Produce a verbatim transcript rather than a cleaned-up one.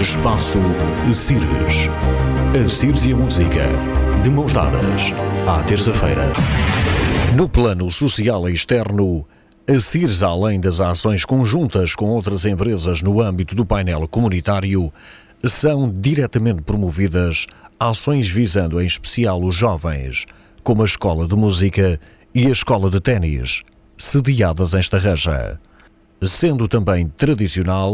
Espaço Cires. A Cires e a música, de mãos dadas, à terça-feira. No plano social e externo, a Cires, além das ações conjuntas com outras empresas no âmbito do painel comunitário, são diretamente promovidas ações visando em especial os jovens, como a Escola de Música e a Escola de Ténis, sediadas em Estarreja. Sendo também tradicional